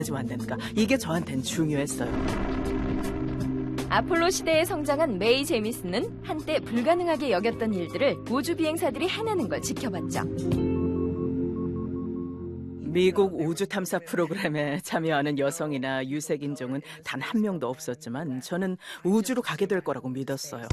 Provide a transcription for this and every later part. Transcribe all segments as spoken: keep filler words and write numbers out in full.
왔는가, 이게 저한텐 중요했어요. 아폴로 시대에 성장한 메이 제미스는 한때 불가능하게 여겼던 일들을 우주 비행사들이 해내는 걸 지켜봤죠. 미국 우주 탐사 프로그램에 참여하는 여성이나 유색 인종은 단 한 명도 없었지만 저는 우주로 가게 될 거라고 믿었어요.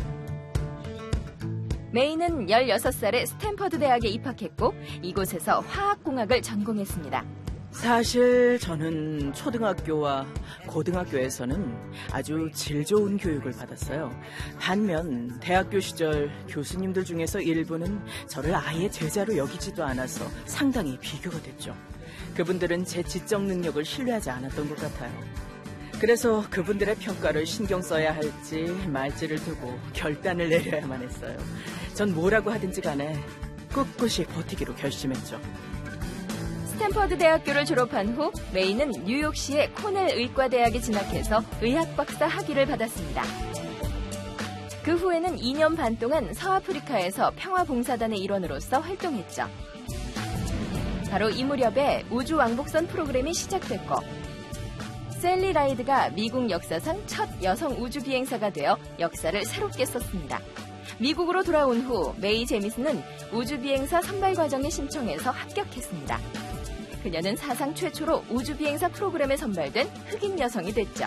메이는 열여섯 살에 스탠퍼드 대학에 입학했고 이곳에서 화학공학을 전공했습니다. 사실 저는 초등학교와 고등학교에서는 아주 질 좋은 교육을 받았어요. 반면 대학교 시절 교수님들 중에서 일부는 저를 아예 제자로 여기지도 않아서 상당히 비교가 됐죠. 그분들은 제 지적 능력을 신뢰하지 않았던 것 같아요. 그래서 그분들의 평가를 신경 써야 할지 말지를 두고 결단을 내려야만 했어요. 전 뭐라고 하든지 간에 꿋꿋이 버티기로 결심했죠. 스탠퍼드 대학교를 졸업한 후 메이는 뉴욕시의 코넬 의과대학에 진학해서 의학 박사 학위를 받았습니다. 그 후에는 이 년 반 동안 서아프리카에서 평화봉사단의 일원으로서 활동했죠. 바로 이 무렵에 우주왕복선 프로그램이 시작됐고 셀리 라이드가 미국 역사상 첫 여성 우주비행사가 되어 역사를 새롭게 썼습니다. 미국으로 돌아온 후 메이 제미스는 우주비행사 선발 과정에 신청해서 합격했습니다. 그녀는 사상 최초로 우주비행사 프로그램에 선발된 흑인 여성이 됐죠.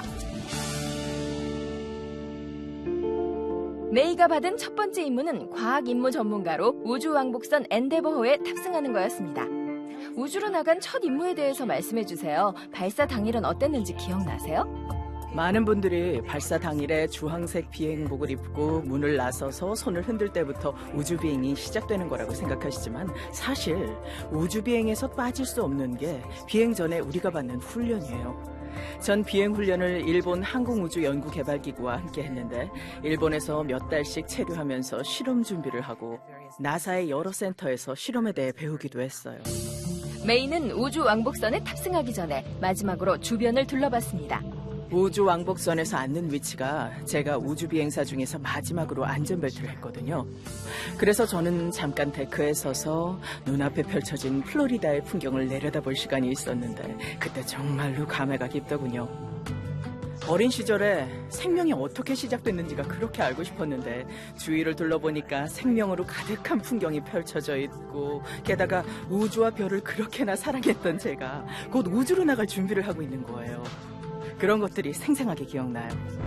메이가 받은 첫 번째 임무는 과학 임무 전문가로 우주왕복선 엔데버호에 탑승하는 거였습니다. 우주로 나간 첫 임무에 대해서 말씀해 주세요. 발사 당일은 어땠는지 기억나세요? 많은 분들이 발사 당일에 주황색 비행복을 입고 문을 나서서 손을 흔들 때부터 우주비행이 시작되는 거라고 생각하시지만 사실 우주비행에서 빠질 수 없는 게 비행 전에 우리가 받는 훈련이에요. 전 비행 훈련을 일본 항공우주연구개발기구와 함께 했는데 일본에서 몇 달씩 체류하면서 실험 준비를 하고 나사의 여러 센터에서 실험에 대해 배우기도 했어요. 메이는 우주왕복선에 탑승하기 전에 마지막으로 주변을 둘러봤습니다. 우주왕복선에서 앉는 위치가 제가 우주비행사 중에서 마지막으로 안전벨트를 했거든요. 그래서 저는 잠깐 데크에 서서 눈앞에 펼쳐진 플로리다의 풍경을 내려다볼 시간이 있었는데 그때 정말로 감회가 깊더군요. 어린 시절에 생명이 어떻게 시작됐는지가 그렇게 알고 싶었는데 주위를 둘러보니까 생명으로 가득한 풍경이 펼쳐져 있고 게다가 우주와 별을 그렇게나 사랑했던 제가 곧 우주로 나갈 준비를 하고 있는 거예요. 그런 것들이 생생하게 기억나요.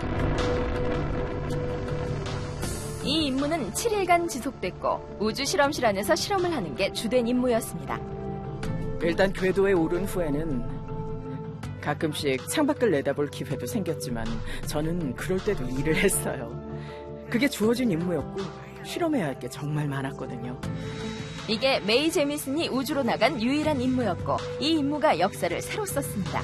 이 임무는 칠 일간 지속됐고 우주 실험실 안에서 실험을 하는 게 주된 임무였습니다. 일단 궤도에 오른 후에는 가끔씩 창밖을 내다볼 기회도 생겼지만 저는 그럴 때도 일을 했어요. 그게 주어진 임무였고 실험해야 할 게 정말 많았거든요. 이게 메이 제미슨이 우주로 나간 유일한 임무였고 이 임무가 역사를 새로 썼습니다.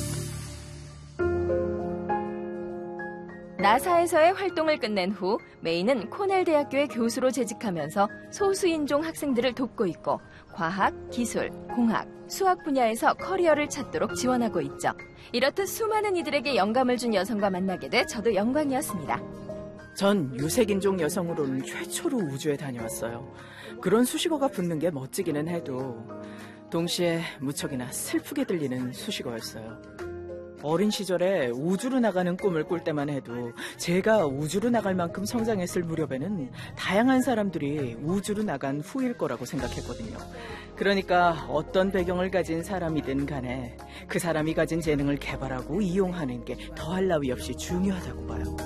나사에서의 활동을 끝낸 후 메이는 코넬 대학교의 교수로 재직하면서 소수인종 학생들을 돕고 있고 과학, 기술, 공학, 수학 분야에서 커리어를 찾도록 지원하고 있죠. 이렇듯 수많은 이들에게 영감을 준 여성과 만나게 돼 저도 영광이었습니다. 전 유색인종 여성으로는 최초로 우주에 다녀왔어요. 그런 수식어가 붙는 게 멋지기는 해도 동시에 무척이나 슬프게 들리는 수식어였어요. 어린 시절에 우주로 나가는 꿈을 꿀 때만 해도 제가 우주로 나갈 만큼 성장했을 무렵에는 다양한 사람들이 우주로 나간 후일 거라고 생각했거든요. 그러니까 어떤 배경을 가진 사람이든 간에 그 사람이 가진 재능을 개발하고 이용하는 게 더할 나위 없이 중요하다고 봐요.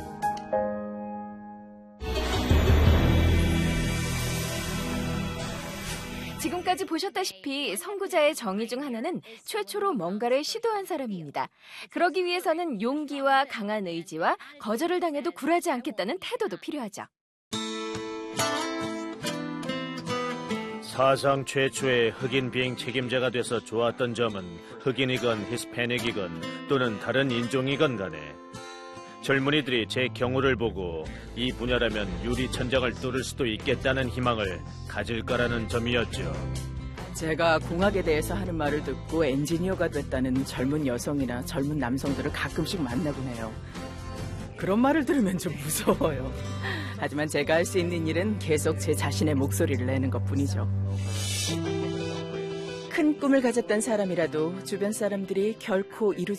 지금까지 보셨다시피 선구자의 정의 중 하나는 최초로 뭔가를 시도한 사람입니다. 그러기 위해서는 용기와 강한 의지와 거절을 당해도 굴하지 않겠다는 태도도 필요하죠. 사상 최초의 흑인 비행 책임자가 돼서 좋았던 점은 흑인이건 히스패닉이건 또는 다른 인종이건 간에 젊은이들이 제 경우를 보고 이 분야라면 유리천장을 뚫을 수도 있겠다는 희망을 가질 거라는 점이었죠. 제가 공학에 대해서 하는 말을 듣고 엔지니어가 됐다는 젊은 여성이나 젊은 남성들을 가끔씩 만나곤 해요. 그런 말을 들으면 좀 무서워요. 하지만 제가 할 수 있는 일은 계속 제 자신의 목소리를 내는 것뿐이죠. 큰 꿈을 가졌던 사람이라도 주변 사람들이 결코 이루지